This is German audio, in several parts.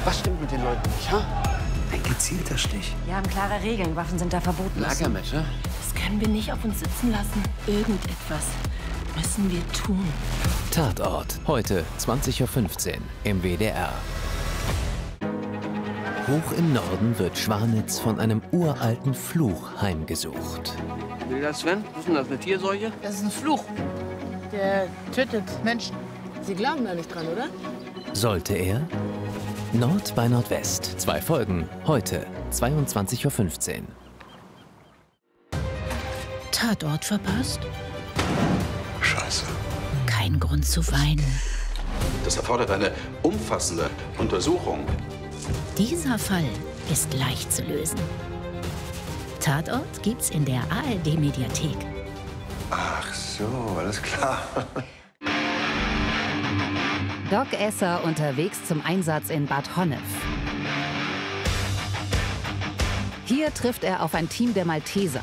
Was stimmt mit den Leuten nicht, ha? Ein gezielter Stich. Wir haben klare Regeln. Waffen sind da verboten. Lagermesser? Das können wir nicht auf uns sitzen lassen. Irgendetwas müssen wir tun. Tatort. Heute 20:15 Uhr im WDR. Hoch im Norden wird Schwanitz von einem uralten Fluch heimgesucht. Will das, Sven? Was ist denn das, eine Tierseuche? Das ist ein Fluch. Der tötet Menschen. Sie glauben da nicht dran, oder? Sollte er? Nord bei Nordwest. 2 Folgen. Heute 22:15 Uhr. Tatort verpasst? Scheiße. Kein Grund zu weinen. Das erfordert eine umfassende Untersuchung. Dieser Fall ist leicht zu lösen. Tatort gibt's in der ARD-Mediathek. Ach so, alles klar. Doc Esser unterwegs zum Einsatz in Bad Honnef. Hier trifft er auf ein Team der Malteser.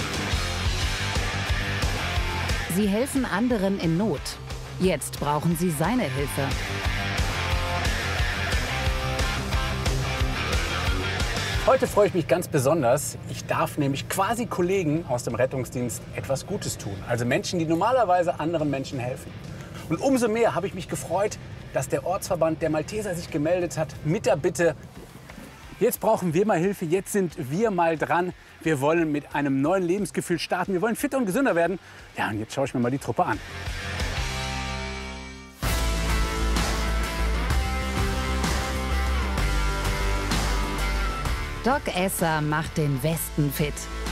Sie helfen anderen in Not. Jetzt brauchen sie seine Hilfe. Heute freue ich mich ganz besonders. Ich darf nämlich quasi Kollegen aus dem Rettungsdienst etwas Gutes tun. Also Menschen, die normalerweise anderen Menschen helfen. Und umso mehr habe ich mich gefreut, dass der Ortsverband der Malteser sich gemeldet hat mit der Bitte, jetzt brauchen wir mal Hilfe, jetzt sind wir mal dran. Wir wollen mit einem neuen Lebensgefühl starten, wir wollen fitter und gesünder werden. Ja, und jetzt schaue ich mir mal die Truppe an. Doc Esser macht den Westen fit.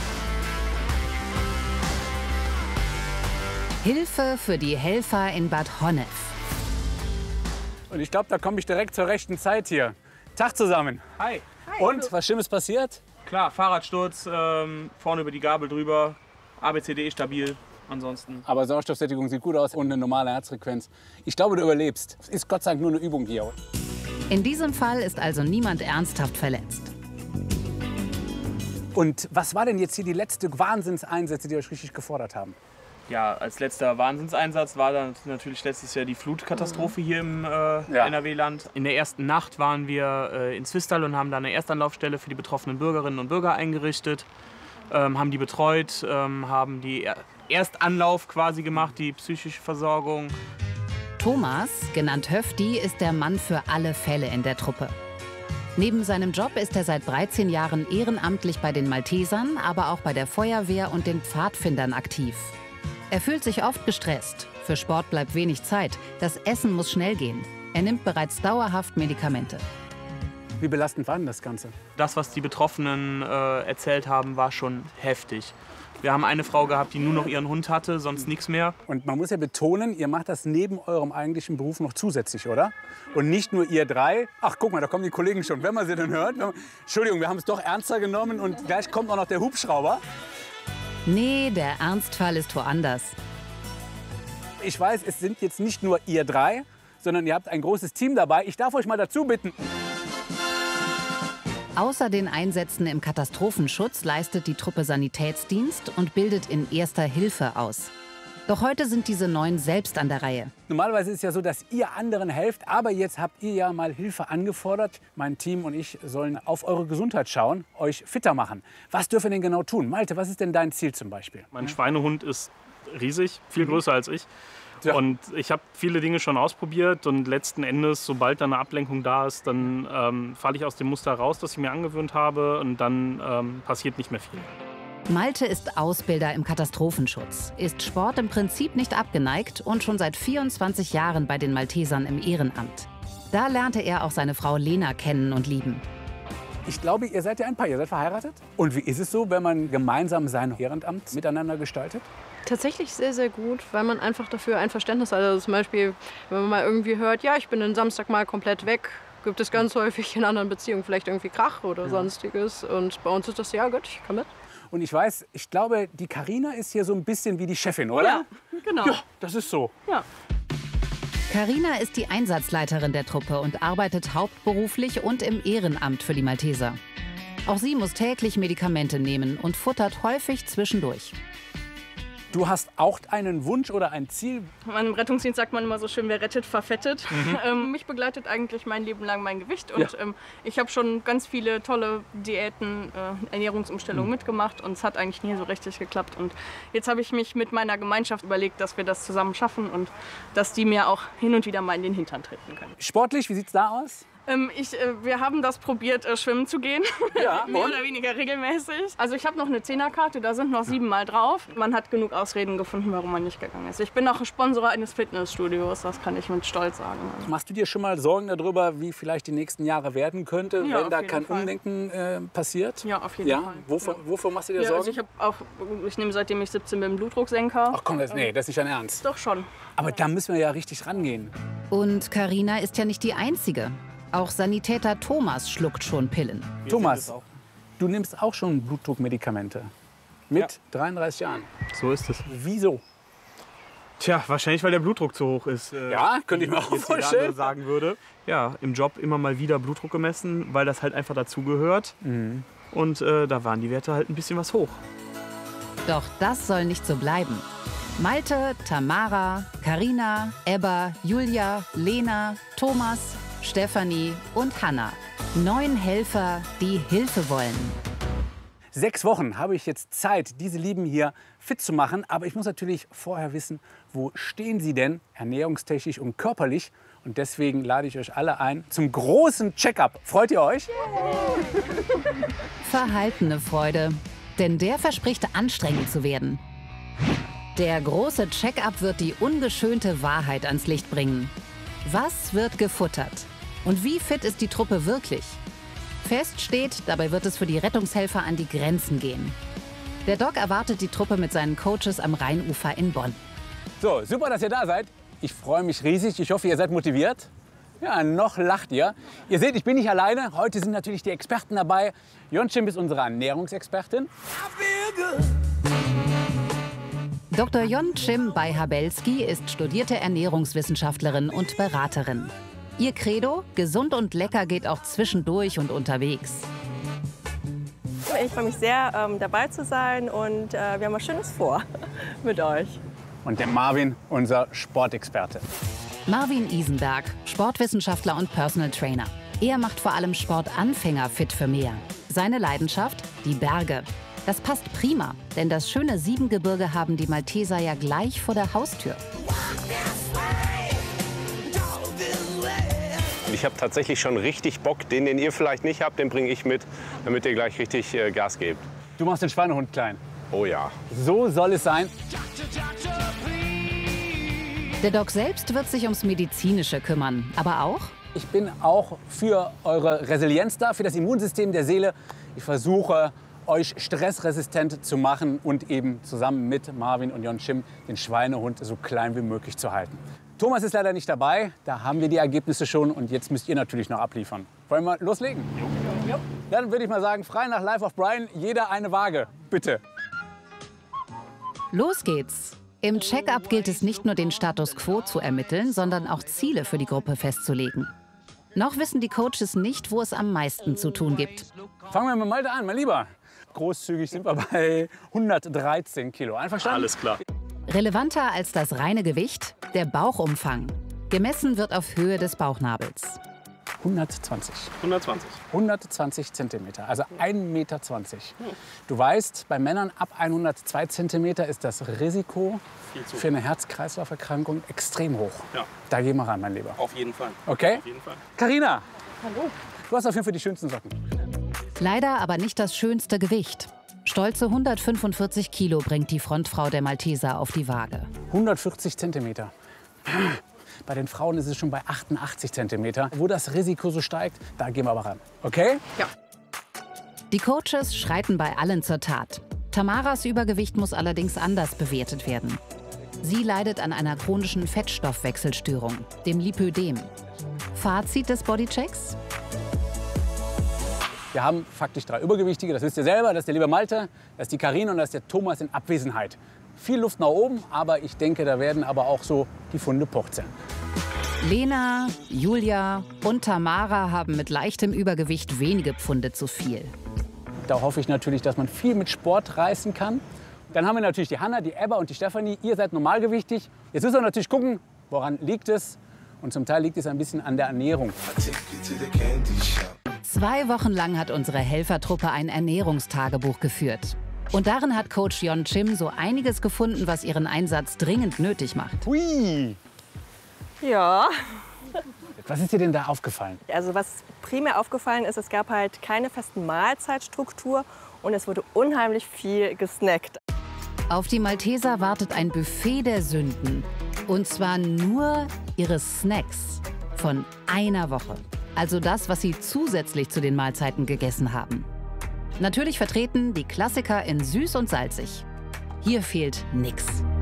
Hilfe für die Helfer in Bad Honnef. Und ich glaube, da komme ich direkt zur rechten Zeit hier. Tag zusammen. Hi. Und, was Schlimmes passiert? Klar, Fahrradsturz, vorne über die Gabel drüber, ABCD stabil, ansonsten. Aber Sauerstoffsättigung sieht gut aus und eine normale Herzfrequenz. Ich glaube, du überlebst. Es ist Gott sei Dank nur eine Übung hier. In diesem Fall ist also niemand ernsthaft verletzt. Und was war denn jetzt hier die letzte Wahnsinnseinsätze, die euch richtig gefordert haben? Ja, als letzter Wahnsinnseinsatz war dann natürlich letztes Jahr die Flutkatastrophe hier im NRW-Land. In der ersten Nacht waren wir in Zwistal und haben da eine Erstanlaufstelle für die betroffenen Bürgerinnen und Bürger eingerichtet, haben die betreut, haben die Erstanlauf quasi gemacht, die psychische Versorgung. Thomas, genannt Höfti, ist der Mann für alle Fälle in der Truppe. Neben seinem Job ist er seit 13 Jahren ehrenamtlich bei den Maltesern, aber auch bei der Feuerwehr und den Pfadfindern aktiv. Er fühlt sich oft gestresst. Für Sport bleibt wenig Zeit. Das Essen muss schnell gehen. Er nimmt bereits dauerhaft Medikamente. Wie belastend war denn das Ganze? Das, was die Betroffenen erzählt haben, war schon heftig. Wir haben eine Frau gehabt, die nur noch ihren Hund hatte, sonst nichts mehr. Und man muss ja betonen, ihr macht das neben eurem eigentlichen Beruf noch zusätzlich, oder? Und nicht nur ihr drei. Ach, guck mal, da kommen die Kollegen schon. Wenn man sie dann hört. Entschuldigung, wir haben es doch ernster genommen und gleich kommt auch noch der Hubschrauber. Nee, der Ernstfall ist woanders. Ich weiß, es sind jetzt nicht nur ihr drei, sondern ihr habt ein großes Team dabei. Ich darf euch mal dazu bitten. Außer den Einsätzen im Katastrophenschutz leistet die Truppe Sanitätsdienst und bildet in Erster Hilfe aus. Doch heute sind diese 9 selbst an der Reihe. Normalerweise ist es ja so, dass ihr anderen helft, aber jetzt habt ihr ja mal Hilfe angefordert. Mein Team und ich sollen auf eure Gesundheit schauen, euch fitter machen. Was dürfen wir denn genau tun? Malte, was ist denn dein Ziel zum Beispiel? Mein Schweinehund ist riesig, viel größer als ich. Ja. Und ich habe viele Dinge schon ausprobiert und letzten Endes, sobald da eine Ablenkung da ist, dann falle ich aus dem Muster raus, das ich mir angewöhnt habe, und dann passiert nicht mehr viel. Malte ist Ausbilder im Katastrophenschutz, ist Sport im Prinzip nicht abgeneigt und schon seit 24 Jahren bei den Maltesern im Ehrenamt. Da lernte er auch seine Frau Lena kennen und lieben. Ich glaube, ihr seid ja ein Paar, ihr seid verheiratet. Und wie ist es so, wenn man gemeinsam sein Ehrenamt miteinander gestaltet? Tatsächlich sehr, sehr gut, weil man einfach dafür ein Verständnis hat. Also zum Beispiel, wenn man mal irgendwie hört, ja, ich bin den Samstag mal komplett weg, gibt es ganz häufig in anderen Beziehungen vielleicht irgendwie Krach oder Sonstiges. Und bei uns ist das, ja gut, ich kann mit. Und ich weiß, ich glaube, die Carina ist hier so ein bisschen wie die Chefin, oder? Ja, genau. Ja, das ist so. Ja. Carina ist die Einsatzleiterin der Truppe und arbeitet hauptberuflich und im Ehrenamt für die Malteser. Auch sie muss täglich Medikamente nehmen und futtert häufig zwischendurch. Du hast auch einen Wunsch oder ein Ziel? Im Rettungsdienst sagt man immer so schön, wer rettet, verfettet. Mich begleitet eigentlich mein Leben lang mein Gewicht. Und ich habe schon ganz viele tolle Diäten, Ernährungsumstellungen mitgemacht. Und es hat eigentlich nie so richtig geklappt. Und jetzt habe ich mich mit meiner Gemeinschaft überlegt, dass wir das zusammen schaffen und dass die mir auch hin und wieder mal in den Hintern treten können. Sportlich, wie sieht es da aus? Wir haben das probiert, schwimmen zu gehen. Ja, mehr oder weniger regelmäßig. Also ich habe noch eine 10er-Karte, da sind noch 7 Mal drauf. Man hat genug Ausreden gefunden, warum man nicht gegangen ist. Ich bin auch Sponsor eines Fitnessstudios, das kann ich mit Stolz sagen. Machst du dir schon mal Sorgen darüber, wie vielleicht die nächsten Jahre werden könnte, Ja, wenn da auf jeden kein Fall. Umdenken passiert? Ja, auf jeden Fall. Wovor machst du dir Sorgen? Also ich nehme seitdem ich 17 bin einen Blutdrucksenker. Ach komm, das ist nicht dein Ernst. Doch schon. Aber da müssen wir ja richtig rangehen. Und Carina ist ja nicht die Einzige. Auch Sanitäter Thomas schluckt schon Pillen. Thomas, du nimmst auch schon Blutdruckmedikamente. Mit 33 Jahren. So ist es. Wieso? Tja, wahrscheinlich, weil der Blutdruck zu hoch ist. Ja, könnte ich mir auch jetzt jeder vorstellen. andere sagen würde. Ja, im Job immer mal wieder Blutdruck gemessen, weil das halt einfach dazugehört. Und da waren die Werte halt ein bisschen was hoch. Doch das soll nicht so bleiben. Malte, Tamara, Carina, Ebba, Julia, Lena, Thomas, Stefanie und Hanna. 9 Helfer, die Hilfe wollen. 6 Wochen habe ich jetzt Zeit, diese Lieben hier fit zu machen. Aber ich muss natürlich vorher wissen, wo stehen sie denn ernährungstechnisch und körperlich. Und deswegen lade ich euch alle ein zum großen Check-up. Freut ihr euch? Verhaltene Freude, denn der verspricht anstrengend zu werden. Der große Check-up wird die ungeschönte Wahrheit ans Licht bringen. Was wird gefuttert? Und wie fit ist die Truppe wirklich? Fest steht, dabei wird es für die Rettungshelfer an die Grenzen gehen. Der Doc erwartet die Truppe mit seinen Coaches am Rheinufer in Bonn. So, super, dass ihr da seid. Ich freue mich riesig. Ich hoffe, ihr seid motiviert. Ja, noch lacht ihr. Ihr seht, ich bin nicht alleine. Heute sind natürlich die Experten dabei. Yeonchim ist unsere Ernährungsexpertin. Dr. Yeonchim Baihabelski ist studierte Ernährungswissenschaftlerin und Beraterin. Ihr Credo, gesund und lecker geht auch zwischendurch und unterwegs. Ich freue mich sehr, dabei zu sein und wir haben was Schönes vor mit euch. Und der Marvin, unser Sportexperte. Marvin Isenberg, Sportwissenschaftler und Personal Trainer. Er macht vor allem Sportanfänger fit für mehr. Seine Leidenschaft? Die Berge. Das passt prima, denn das schöne Siebengebirge haben die Malteser ja gleich vor der Haustür. Ich habe tatsächlich schon richtig Bock. Den ihr vielleicht nicht habt, den bringe ich mit, damit ihr gleich richtig Gas gebt. Du machst den Schweinehund klein. Oh ja. So soll es sein. Der Doc selbst wird sich ums Medizinische kümmern, aber auch? Ich bin auch für eure Resilienz da, für das Immunsystem der Seele. Ich versuche, euch stressresistent zu machen und eben zusammen mit Marvin und Yeonchim den Schweinehund so klein wie möglich zu halten. Thomas ist leider nicht dabei, da haben wir die Ergebnisse schon und jetzt müsst ihr natürlich noch abliefern. Wollen wir loslegen? Jo. Dann würde ich mal sagen, frei nach Life of Brian, jeder eine Waage, bitte. Los geht's! Im Check-up gilt es nicht nur den Status quo zu ermitteln, sondern auch Ziele für die Gruppe festzulegen. Noch wissen die Coaches nicht, wo es am meisten zu tun gibt. Fangen wir mit Malte an, mein Lieber. Großzügig sind wir bei 113 Kilo. Einverstanden? Alles klar. Relevanter als das reine Gewicht, der Bauchumfang. Gemessen wird auf Höhe des Bauchnabels. 120. 120. 120 Zentimeter, also 1,20 Meter. Du weißt, bei Männern ab 102 Zentimeter ist das Risiko für eine Herz-Kreislauf-Erkrankung extrem hoch. Ja. Da gehen wir ran, mein Lieber. Auf jeden Fall. Okay? Auf jeden Fall. Carina, Hallo. du hast auf jeden Fall die schönsten Socken. Leider aber nicht das schönste Gewicht. Stolze 145 Kilo bringt die Frontfrau der Malteser auf die Waage. 140 Zentimeter. Bei den Frauen ist es schon bei 88 Zentimeter. Wo das Risiko so steigt, da gehen wir aber ran. Okay? Ja. Die Coaches schreiten bei allen zur Tat. Tamaras Übergewicht muss allerdings anders bewertet werden. Sie leidet an einer chronischen Fettstoffwechselstörung, dem Lipödem. Fazit des Bodychecks? Wir haben faktisch 3 Übergewichtige, das wisst ihr selber. Das ist der liebe Malte, das ist die Carina und das ist der Thomas in Abwesenheit. Viel Luft nach oben, aber ich denke, da werden aber auch so die Funde purzeln. Lena, Julia und Tamara haben mit leichtem Übergewicht wenige Pfunde zu viel. Da hoffe ich natürlich, dass man viel mit Sport reißen kann Dann haben wir natürlich die Hanna, die Ebba und die Stefanie. Ihr seid normalgewichtig. Jetzt müssen wir natürlich gucken, woran liegt es. Und zum Teil liegt es ein bisschen an der Ernährung. 2 Wochen lang hat unsere Helfertruppe ein Ernährungstagebuch geführt. Und darin hat Coach Yeon Chim so einiges gefunden, was ihren Einsatz dringend nötig macht. Hui! Ja. Was ist dir denn da aufgefallen? Also was primär aufgefallen ist, es gab halt keine festen Mahlzeitstruktur und es wurde unheimlich viel gesnackt. Auf die Malteser wartet ein Buffet der Sünden. Und zwar nur ihre Snacks von einer Woche. Also das, was sie zusätzlich zu den Mahlzeiten gegessen haben. Natürlich vertreten die Klassiker in süß und salzig. Hier fehlt nix.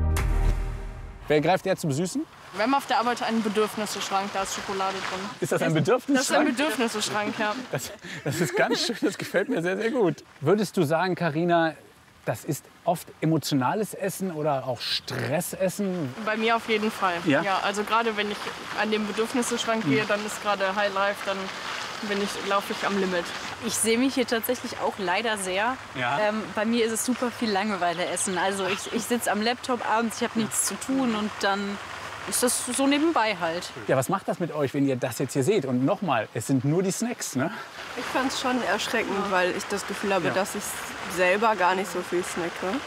Wer greift eher zum Süßen? Wir haben auf der Arbeit einen Bedürfnisseschrank, da ist Schokolade drin. Ist das ein Bedürfnisseschrank? Das ist ein Bedürfnisseschrank, ja. Das ist ganz schön, das gefällt mir sehr, sehr gut. Würdest du sagen, Carina, das ist oft emotionales Essen oder auch Stressessen? Bei mir auf jeden Fall. Ja? Ja, also gerade wenn ich an den Bedürfnisseschrank gehe, dann ist gerade High Life, dann laufe ich am Limit. Ich sehe mich hier tatsächlich auch leider sehr. Ja. Bei mir ist es super viel Langeweile essen. Also ich sitze am Laptop abends, ich habe nichts zu tun und dann ist das so nebenbei halt. Ja, was macht das mit euch, wenn ihr das jetzt hier seht? Und nochmal, es sind nur die Snacks, ne? Ich fand es schon erschreckend, weil ich das Gefühl habe, dass ich selber gar nicht so viel snacke.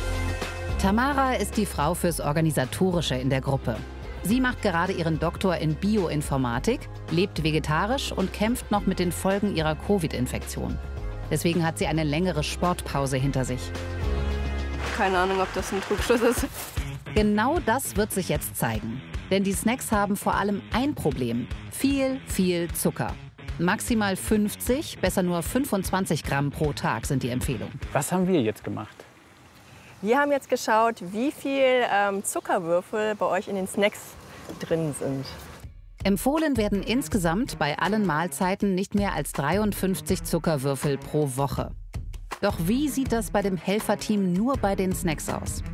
Tamara ist die Frau fürs Organisatorische in der Gruppe. Sie macht gerade ihren Doktor in Bioinformatik, lebt vegetarisch und kämpft noch mit den Folgen ihrer Covid-Infektion. Deswegen hat sie eine längere Sportpause hinter sich. Keine Ahnung, ob das ein Trugschluss ist. Genau das wird sich jetzt zeigen. Denn die Snacks haben vor allem ein Problem. Viel Zucker. Maximal 50, besser nur 25 Gramm pro Tag sind die Empfehlung. Was haben wir jetzt gemacht? Wir haben jetzt geschaut, wie viel Zuckerwürfel bei euch in den Snacks drin sind. Empfohlen werden insgesamt bei allen Mahlzeiten nicht mehr als 53 Zuckerwürfel pro Woche. Doch wie sieht das bei dem Helferteam nur bei den Snacks aus?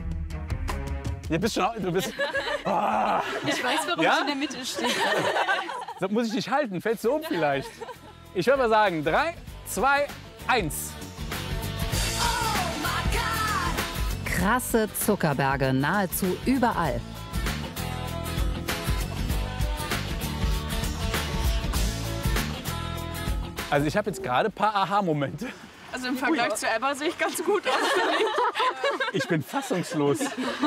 Du bist. Ich weiß, warum ich in der Mitte stehe. So, muss ich dich halten? Fällst du um vielleicht? Ich würde mal sagen, 3, 2, 1. Krasse Zuckerberge nahezu überall. Also ich habe jetzt gerade ein paar Aha-Momente. Also im Vergleich zu Ebba sehe ich ganz gut aus. Ich bin fassungslos.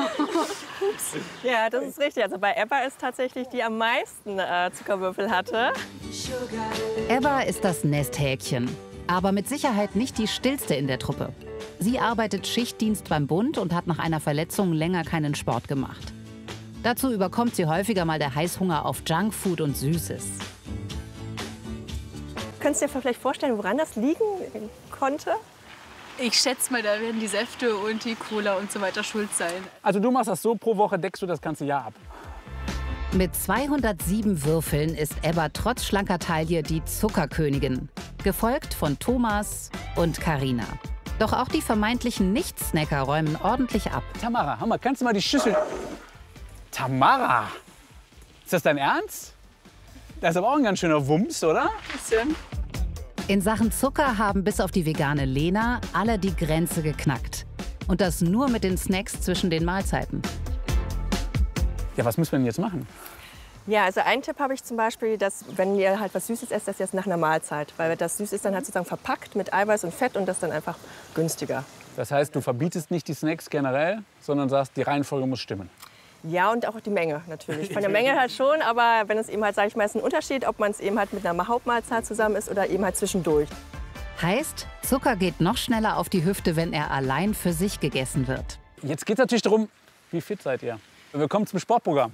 Ja, das ist richtig. Also bei Ebba ist tatsächlich die am meisten Zuckerwürfel hatte. Ebba ist das Nesthäkchen, aber mit Sicherheit nicht die stillste in der Truppe. Sie arbeitet Schichtdienst beim Bund und hat nach einer Verletzung länger keinen Sport gemacht. Dazu überkommt sie häufiger mal der Heißhunger auf Junkfood und Süßes. Könntest du dir vielleicht vorstellen, woran das liegen konnte? Ich schätze mal, da werden die Säfte und die Cola und so weiter schuld sein. Also du machst das so, pro Woche deckst du das ganze Jahr ab. Mit 207 Würfeln ist Ebba trotz schlanker Taille die Zuckerkönigin, gefolgt von Thomas und Carina. Doch auch die vermeintlichen Nicht-Snacker räumen ordentlich ab. Tamara, Hammer, kannst du mal die Schüssel... Tamara! Ist das dein Ernst? Das ist aber auch ein ganz schöner Wumms, oder? Ein bisschen. In Sachen Zucker haben bis auf die vegane Lena alle die Grenze geknackt. Und das nur mit den Snacks zwischen den Mahlzeiten. Ja, was müssen wir denn jetzt machen? Ja, also einen Tipp habe ich zum Beispiel, dass wenn ihr halt was Süßes esst, das jetzt nach einer Mahlzeit. Weil das Süß ist dann halt sozusagen verpackt mit Eiweiß und Fett und das ist dann einfach günstiger. Das heißt, du verbietest nicht die Snacks generell, sondern sagst, die Reihenfolge muss stimmen. Ja, und auch die Menge natürlich. Von der Menge halt schon, aber wenn es eben halt, sage ich mal, ist ein Unterschied, ob man es eben halt mit einer Hauptmahlzeit zusammen isst oder eben halt zwischendurch. Heißt, Zucker geht noch schneller auf die Hüfte, wenn er allein für sich gegessen wird. Jetzt geht es natürlich darum, wie fit seid ihr? Willkommen zum Sportprogramm.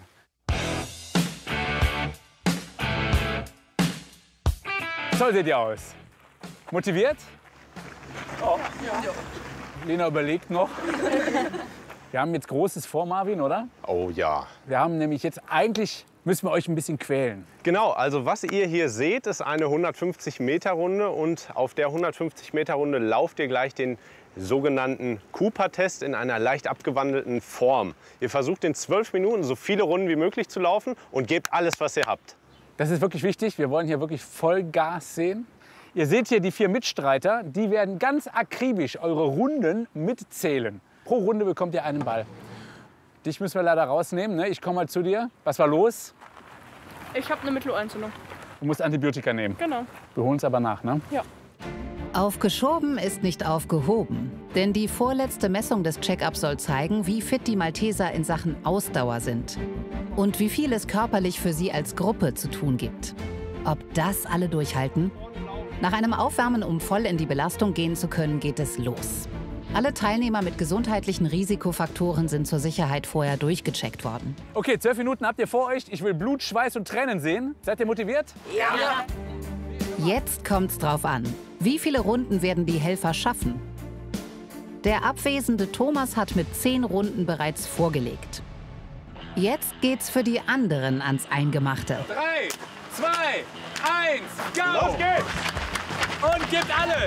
Toll seht ihr aus. Motiviert? Oh. Ja. Lena überlegt noch. Wir haben jetzt Großes vor, Marvin, oder? Oh ja. Wir haben nämlich jetzt eigentlich, müssen wir euch ein bisschen quälen. Genau, also was ihr hier seht, ist eine 150-Meter-Runde und auf der 150-Meter-Runde lauft ihr gleich den sogenannten Cooper-Test in einer leicht abgewandelten Form. Ihr versucht in 12 Minuten so viele Runden wie möglich zu laufen und gebt alles, was ihr habt. Das ist wirklich wichtig. Wir wollen hier wirklich Vollgas sehen. Ihr seht hier die 4 Mitstreiter, die werden ganz akribisch eure Runden mitzählen. Pro Runde bekommt ihr einen Ball. Dich müssen wir leider rausnehmen. Ne? Ich komme mal zu dir. Was war los? Ich habe eine Mittelohrentzündung. Du musst Antibiotika nehmen. Genau. Wir holen es aber nach, ne? Ja. Aufgeschoben ist nicht aufgehoben. Denn die vorletzte Messung des Check-ups soll zeigen, wie fit die Malteser in Sachen Ausdauer sind. Und wie viel es körperlich für sie als Gruppe zu tun gibt. Ob das alle durchhalten? Nach einem Aufwärmen, um voll in die Belastung gehen zu können, geht es los. Alle Teilnehmer mit gesundheitlichen Risikofaktoren sind zur Sicherheit vorher durchgecheckt worden. Okay, 12 Minuten habt ihr vor euch. Ich will Blut, Schweiß und Tränen sehen. Seid ihr motiviert? Ja. Jetzt kommt's drauf an. Wie viele Runden werden die Helfer schaffen? Der abwesende Thomas hat mit 10 Runden bereits vorgelegt. Jetzt geht's für die anderen ans Eingemachte. 3, 2, 1, go! Los geht's! Und gibt alles!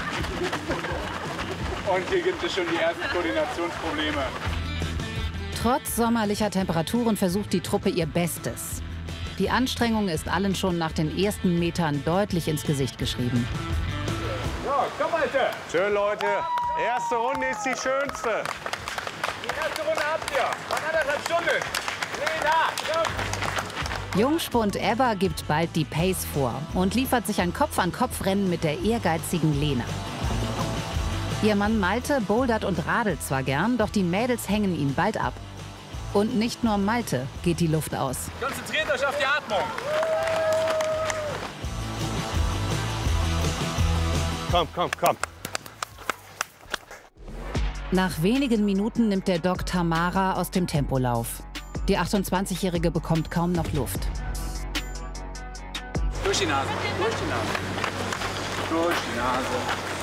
Und hier gibt es schon die ersten Koordinationsprobleme. Trotz sommerlicher Temperaturen versucht die Truppe ihr Bestes. Die Anstrengung ist allen schon nach den ersten Metern deutlich ins Gesicht geschrieben. So, komm, Alter! Schön, Leute. Erste Runde ist die schönste. Die erste Runde habt ihr. Nach 1,5 Stunden. Lena, komm! Jungspund Ebba gibt bald die Pace vor und liefert sich ein Kopf-an-Kopf-Rennen mit der ehrgeizigen Lena. Ihr Mann Malte bouldert und radelt zwar gern, doch die Mädels hängen ihn bald ab. Und nicht nur Malte geht die Luft aus. Konzentriert euch auf die Atmung. Komm, komm, komm. Nach wenigen Minuten nimmt der Doc Tamara aus dem Tempolauf. Die 28-Jährige bekommt kaum noch Luft. Durch die Nase. Durch die Nase. Durch die Nase.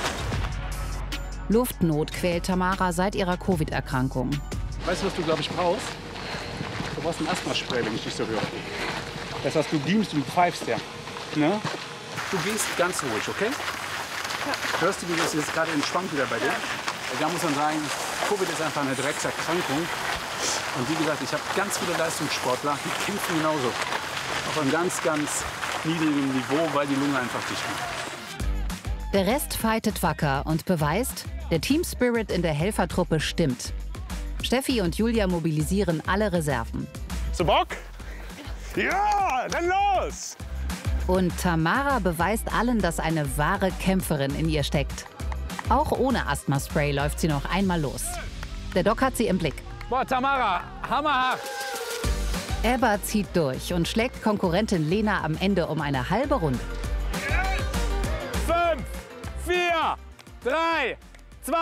Luftnot quält Tamara seit ihrer Covid-Erkrankung. Weißt du, was du, glaube ich, brauchst? Du brauchst ein Asthma-Spray, wenn ich dich so höre. Das heißt, du beamst und pfeifst ja. Ne? Du gehst ganz ruhig, okay? Ja. Hörst du, wie das jetzt gerade entspannt wieder bei dir? Ja. Da muss man sagen, Covid ist einfach eine Dreckserkrankung. Und wie gesagt, ich habe ganz viele Leistungssportler, die kämpfen genauso. Auf einem ganz, ganz niedrigen Niveau, weil die Lunge einfach dicht ist. Der Rest fightet wacker und beweist, der Team-Spirit in der Helfertruppe stimmt. Steffi und Julia mobilisieren alle Reserven. Zu Bock? Ja, dann los! Und Tamara beweist allen, dass eine wahre Kämpferin in ihr steckt. Auch ohne Asthma-Spray läuft sie noch einmal los. Der Doc hat sie im Blick. Boah, Tamara, hammerhart! Ebba zieht durch und schlägt Konkurrentin Lena am Ende um eine halbe Runde. 5, 4, 3, 2...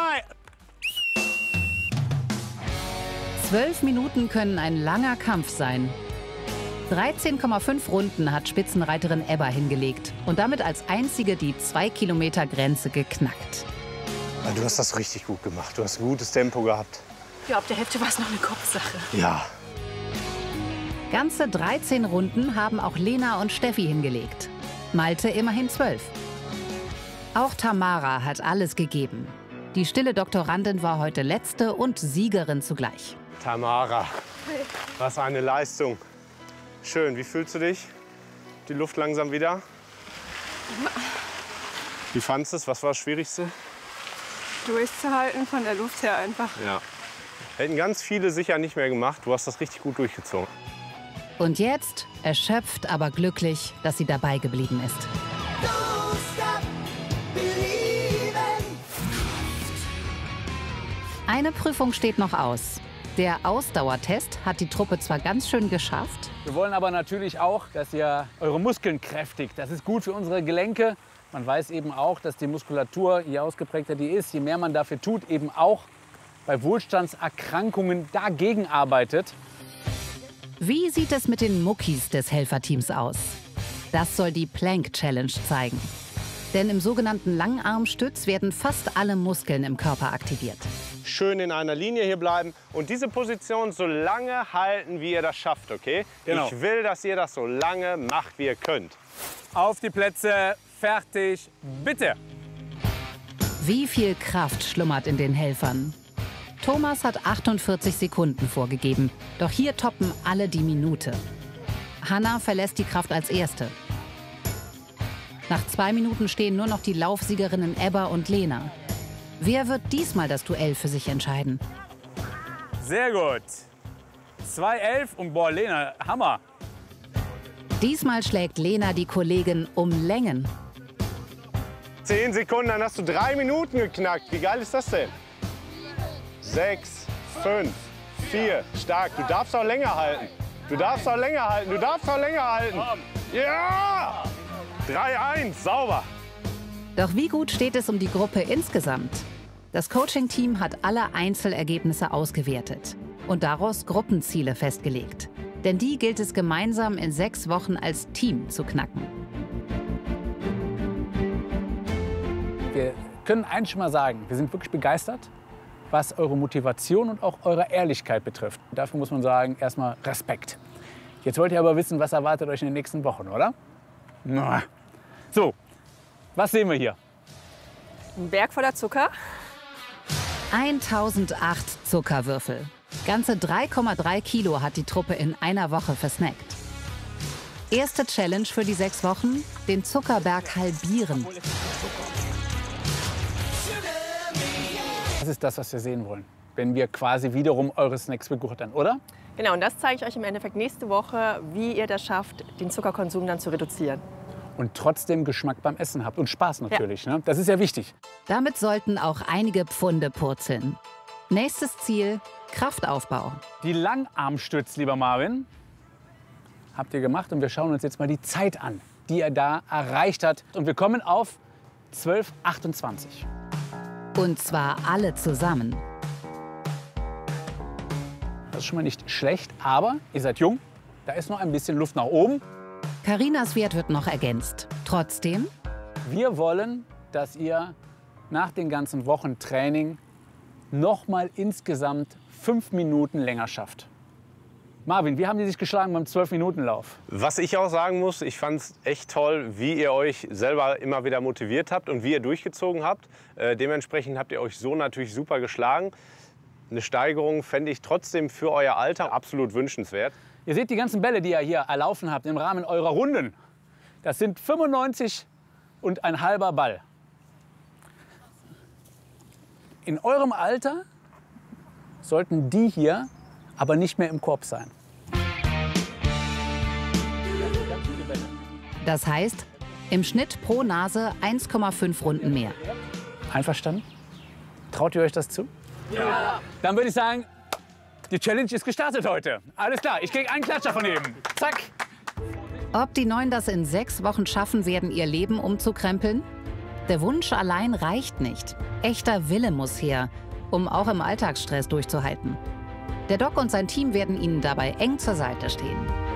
12 Minuten können ein langer Kampf sein. 13,5 Runden hat Spitzenreiterin Ebba hingelegt und damit als einzige die 2-Kilometer-Grenze geknackt. Ja, du hast das richtig gut gemacht. Du hast ein gutes Tempo gehabt. Ja, ab der Hälfte war es noch eine Kopfsache. Ja. Ganze 13 Runden haben auch Lena und Steffi hingelegt. Malte immerhin 12. Auch Tamara hat alles gegeben. Die stille Doktorandin war heute letzte und Siegerin zugleich. Tamara, was eine Leistung. Schön, wie fühlst du dich? Die Luft langsam wieder? Wie fandest du es? Was war das Schwierigste? Durchzuhalten von der Luft her einfach. Ja. Hätten ganz viele sicher nicht mehr gemacht. Du hast das richtig gut durchgezogen. Und jetzt, erschöpft, aber glücklich, dass sie dabei geblieben ist. Eine Prüfung steht noch aus. Der Ausdauertest hat die Truppe zwar ganz schön geschafft. Wir wollen aber natürlich auch, dass ihr eure Muskeln kräftigt. Das ist gut für unsere Gelenke. Man weiß eben auch, dass die Muskulatur, je ausgeprägter die ist, je mehr man dafür tut, eben auch bei Wohlstandserkrankungen dagegen arbeitet. Wie sieht es mit den Muckis des Helferteams aus? Das soll die Plank Challenge zeigen. Denn im sogenannten Langarmstütz werden fast alle Muskeln im Körper aktiviert. Schön in einer Linie hier bleiben und diese Position so lange halten, wie ihr das schafft, okay? Genau. Ich will, dass ihr das so lange macht, wie ihr könnt. Auf die Plätze, fertig, bitte! Wie viel Kraft schlummert in den Helfern? Thomas hat 48 Sekunden vorgegeben, doch hier toppen alle die Minute. Hanna verlässt die Kraft als Erste. Nach 2 Minuten stehen nur noch die Laufsiegerinnen Ebba und Lena. Wer wird diesmal das Duell für sich entscheiden? Sehr gut. 2,11 und boah, Lena, Hammer. Diesmal schlägt Lena die Kollegin um Längen. 10 Sekunden, dann hast du 3 Minuten geknackt. Wie geil ist das denn? 6, 5, 4, stark. Du darfst auch länger halten. Du darfst auch länger halten. Du darfst auch länger halten. Ja! 3-1, sauber. Doch wie gut steht es um die Gruppe insgesamt? Das Coaching-Team hat alle Einzelergebnisse ausgewertet und daraus Gruppenziele festgelegt. Denn die gilt es gemeinsam in 6 Wochen als Team zu knacken. Wir können eins schon mal sagen, wir sind wirklich begeistert, was eure Motivation und auch eure Ehrlichkeit betrifft. Dafür muss man sagen, erstmal Respekt. Jetzt wollt ihr aber wissen, was erwartet euch in den nächsten Wochen, oder? Na. So, was sehen wir hier? Ein Berg voller Zucker. 1008 Zuckerwürfel. Ganze 3,3 Kilo hat die Truppe in einer Woche versnackt. Erste Challenge für die 6 Wochen, den Zuckerberg halbieren. Das ist das, was wir sehen wollen, wenn wir quasi wiederum eure Snacks begurten, oder? Genau, und das zeige ich euch im Endeffekt nächste Woche, wie ihr das schafft, den Zuckerkonsum dann zu reduzieren. Und trotzdem Geschmack beim Essen habt und Spaß natürlich. Ja. Ne? Das ist ja wichtig. Damit sollten auch einige Pfunde purzeln. Nächstes Ziel, Kraftaufbau. Die Langarmstütz, lieber Marvin, habt ihr gemacht. Und wir schauen uns jetzt mal die Zeit an, die er da erreicht hat. Und wir kommen auf 12,28. Und zwar alle zusammen. Das ist schon mal nicht schlecht, aber ihr seid jung. Da ist noch ein bisschen Luft nach oben. Carinas Wert wird noch ergänzt. Trotzdem? Wir wollen, dass ihr nach den ganzen Wochen Training noch mal insgesamt 5 Minuten länger schafft. Marvin, wie haben die sich geschlagen beim 12-Minuten-Lauf? Was ich auch sagen muss, ich fand es echt toll, wie ihr euch selber immer wieder motiviert habt und wie ihr durchgezogen habt. Dementsprechend habt ihr euch so natürlich super geschlagen. Eine Steigerung fände ich trotzdem für euer Alter absolut wünschenswert. Ihr seht die ganzen Bälle, die ihr hier erlaufen habt im Rahmen eurer Runden. Das sind 95,5 Ball. In eurem Alter sollten die hier aber nicht mehr im Korb sein. Das heißt, im Schnitt pro Nase 1,5 Runden mehr. Einverstanden? Traut ihr euch das zu? Ja. Dann würde ich sagen, die Challenge ist gestartet heute. Alles klar, ich kriege einen Klatscher von eben. Zack. Ob die 9 das in 6 Wochen schaffen werden, ihr Leben umzukrempeln? Der Wunsch allein reicht nicht. Echter Wille muss her, um auch im Alltagsstress durchzuhalten. Der Doc und sein Team werden Ihnen dabei eng zur Seite stehen.